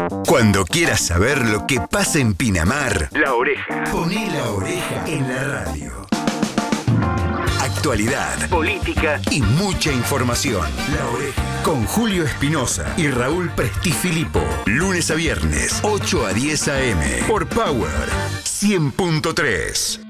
Cuando quieras saber lo que pasa en Pinamar, La Oreja. Poné La Oreja en la radio. Actualidad, política y mucha información. La Oreja. Con Julio Espinosa y Raúl Prestifilipo. Lunes a viernes, 8 a 10 a.m. Por Power 100.3.